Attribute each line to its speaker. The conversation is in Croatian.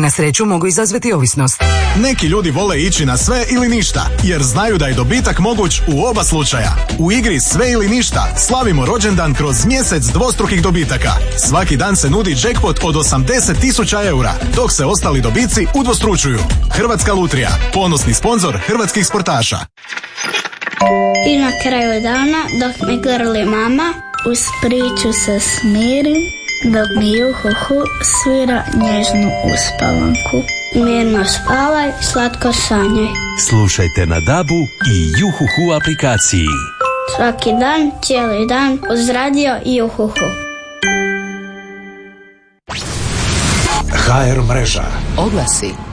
Speaker 1: na sreću mogu izazvati ovisnost.
Speaker 2: Neki ljudi vole ići na sve ili ništa, jer znaju da je dobitak moguć u oba slučaja. U igri Sve ili ništa slavimo rođendan kroz mjesec dvostrukih dobitaka. Svaki dan se nudi jackpot od 80.000 eura, dok se ostali dobici udvostručuju. Hrvatska lutrija, ponosni sponzor hrvatskih sportaša.
Speaker 3: I na kraju dana, dok me grli mama, uz priču se smirim, dok mi juhuhu svira nježnu uspavanku. Mirno spavaj, slatko sanjaj.
Speaker 4: Slušajte na DAB-u i Juhuhu aplikaciji.
Speaker 3: Svaki dan, cijeli dan, uz radio i Juhuhu.
Speaker 5: HR mreža.
Speaker 1: Oglasi.